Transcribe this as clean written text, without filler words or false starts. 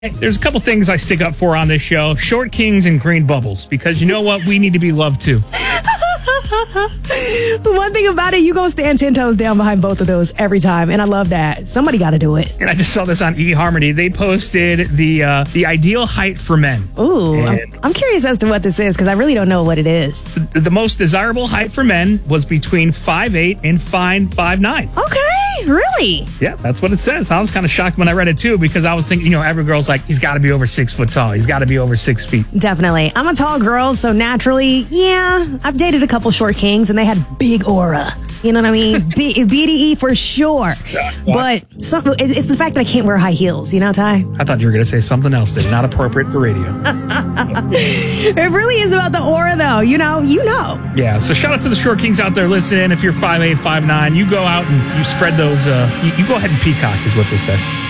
There's a couple things I stick up for on this show. Short kings and green bubbles. Because you know what? We need to be loved too. One thing about it, you gonna stand 10 toes down behind both of those every time. And I love that. Somebody got to do it. And I just saw this on eHarmony. They posted the ideal height for men. Ooh, I'm curious as to what this is because I really don't know what it is. The most desirable height for men was between 5'8" and 5'9". Okay, really? Yeah, that's what it says. I was kind of shocked when I read it too because I was thinking, every girl's like, he's got to be over 6 foot tall. He's got to be over 6 feet. Definitely. I'm a tall girl, so naturally, yeah, I've dated a couple short kings and they had big aura. You know what I mean? BDE for sure. But it's the fact that I can't wear high heels, Ty? I thought you were going to say something else that's not appropriate for radio. It really is about the aura, though. You know. Yeah, so shout out to the short kings out there listening. If you're 5'8", 5'9", you go out and you spread those, you go ahead and peacock is what they say.